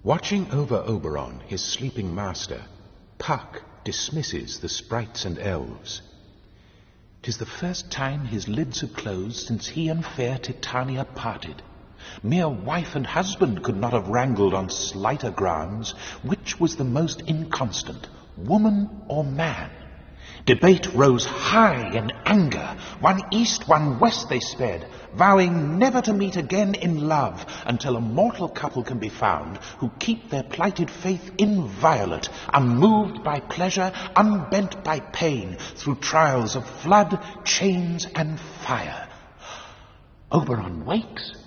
Watching over Oberon, his sleeping master, Puck dismisses the sprites and elves. 'Tis the first time his lids have closed since he and fair Titania parted. Mere wife and husband could not have wrangled on slighter grounds. Which was the most inconstant, woman or man? Debate rose high in anger. One east, one west they sped, vowing never to meet again in love until a mortal couple can be found who keep their plighted faith inviolate, unmoved by pleasure, unbent by pain, through trials of flood, chains, and fire. Oberon wakes.